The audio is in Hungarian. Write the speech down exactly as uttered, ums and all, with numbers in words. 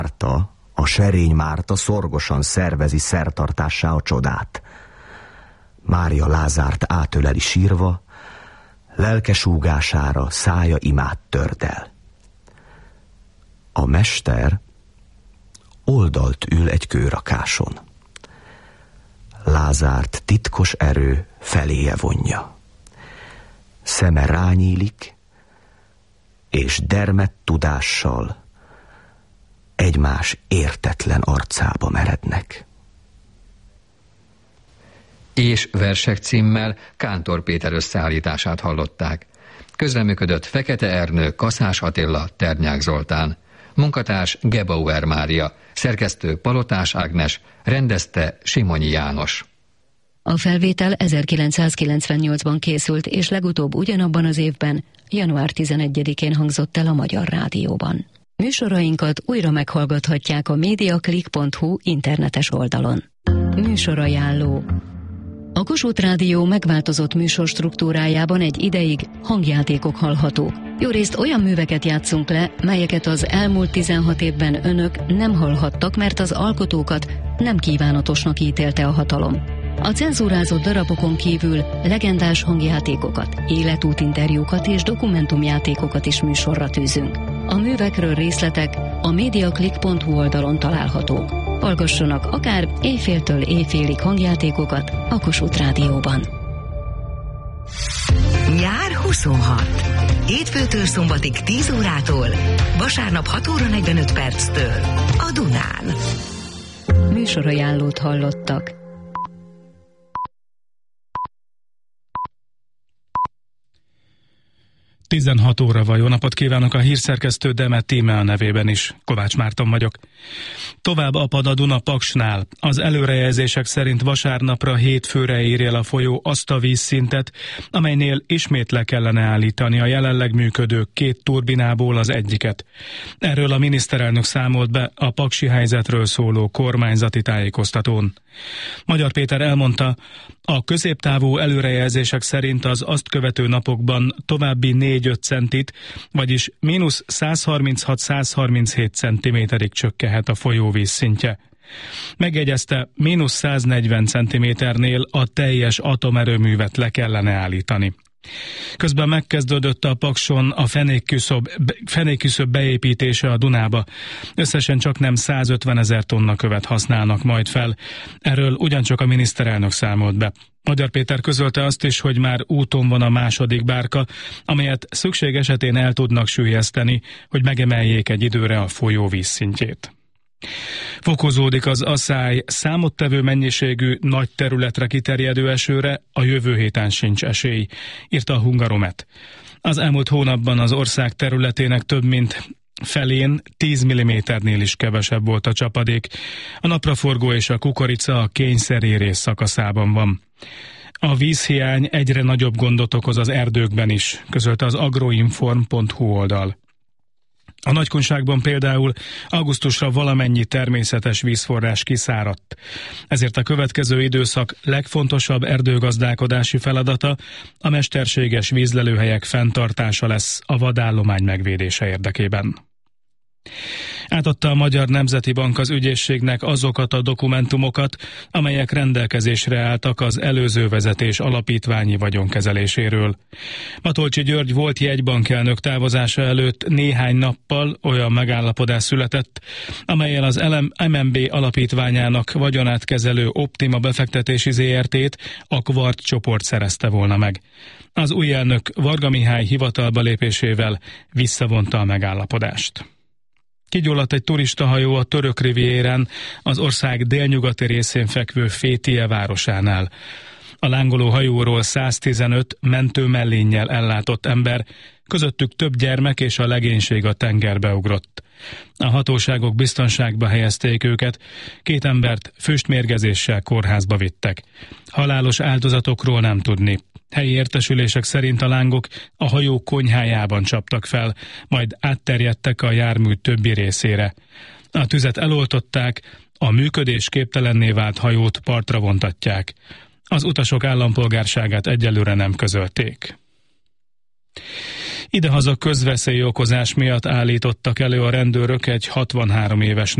Márta, a Serény Márta szorgosan szervezi szertartássá a csodát. Mária Lázárt átöleli sírva, lelke súgására szája imát tört el. A mester oldalt ül egy kőrakáson. Lázárt titkos erő feléje vonja. Szeme rányílik, és dermedt tudással egymás értetlen arcába merednek. És versek címmel Kántor Péter összeállítását hallották. Közreműködött Fekete Ernő, Kaszás Attila, Ternyák Zoltán. Munkatárs Gebauer Mária, szerkesztő Palotás Ágnes, rendezte Simonyi János. A felvétel ezerkilencszázkilencvennyolcban készült, és legutóbb ugyanabban az évben, január tizenegyedikén hangzott el a Magyar Rádióban. Műsorainkat újra meghallgathatják a mediaclick pont hu internetes oldalon. Műsorajánló. A Kossuth Rádió megváltozott műsorstruktúrájában egy ideig hangjátékok hallhatók. Jórészt olyan műveket játszunk le, melyeket az elmúlt tizenhat évben önök nem hallhattak, mert az alkotókat nem kívánatosnak ítélte a hatalom. A cenzúrázott darabokon kívül legendás hangjátékokat, életútinterjúkat és dokumentumjátékokat is műsorra tűzünk. A művekről részletek a mediaclick pont hu oldalon találhatók. Hallgassanak akár éjféltől éjfélig hangjátékokat a Kossuth Rádióban. Nyár huszonhat. Hétfőtől szombatig tíz órától, vasárnap hat óra negyvenöt perctől a Dunán. Műsorajánlót hallottak. tizenhat óra van. Jó napot kívánok, a hírszerkesztő Demet Tímea nevében is. Kovács Márton vagyok. Tovább apad a Duna Paksnál. Az előrejelzések szerint vasárnapra hétfőre ér el a folyó azt a vízszintet, amelynél ismét le kellene állítani a jelenleg működő két turbinából az egyiket. Erről a miniszterelnök számolt be a paksi helyzetről szóló kormányzati tájékoztatón. Magyar Péter elmondta, a középtávú előrejelzések szerint az azt követő napokban további négy-öt centit, vagyis mínusz százharminchat-százharminchét centiméterig csökkenhet a folyóvíz szintje. Megjegyezte, mínusz száznegyven centiméternél a teljes atomerőművet le kellene állítani. Közben megkezdődött a Pakson a fenékküszöb, fenékküszöb beépítése a Dunába. Összesen csak nem százötven ezer tonna követ használnak majd fel. Erről ugyancsak a miniszterelnök számolt be. Magyar Péter közölte azt is, hogy már úton van a második bárka, amelyet szükség esetén el tudnak süllyeszteni, hogy megemeljék egy időre a folyó vízszintjét. Fokozódik az asszály, számottevő mennyiségű nagy területre kiterjedő esőre a jövő héten sincs esély, írta a Hungaromet. Az elmúlt hónapban az ország területének több mint felén tíz milliméternél is kevesebb volt a csapadék. A napraforgó és a kukorica a kényszerérés szakaszában van. A vízhiány egyre nagyobb gondot okoz az erdőkben is, közölte az agroinform pont hu oldal. A Nagykunságban például augusztusra valamennyi természetes vízforrás kiszáradt. Ezért a következő időszak legfontosabb erdőgazdálkodási feladata a mesterséges vízlelőhelyek fenntartása lesz a vadállomány megvédése érdekében. Átadta a Magyar Nemzeti Bank az ügyészségnek azokat a dokumentumokat, amelyek rendelkezésre álltak az előző vezetés alapítványi vagyonkezeléséről. Matolcsy György volt jegybankelnök távozása előtt néhány nappal olyan megállapodás született, amellyel az em en bé alapítványának vagyonát kezelő Optima befektetési zé er té-t a Quart csoport szerezte volna meg. Az új elnök Varga Mihály hivatalba lépésével visszavonta a megállapodást. Kigyulladt egy turistahajó a török riviéren, az ország délnyugati részén fekvő Fétije városánál. A lángoló hajóról száztizenöt mentőmellénnyel ellátott ember, közöttük több gyermek és a legénység a tengerbe ugrott. A hatóságok biztonságba helyezték őket, két embert füstmérgezéssel kórházba vittek. Halálos áldozatokról nem tudni. Helyi értesülések szerint a lángok a hajó konyhájában csaptak fel, majd átterjedtek a jármű többi részére. A tüzet eloltották, a működés képtelenné vált hajót partra vontatják. Az utasok állampolgárságát egyelőre nem közölték. Idehaza közveszélyokozás miatt állítottak elő a rendőrök egy hatvanhárom éves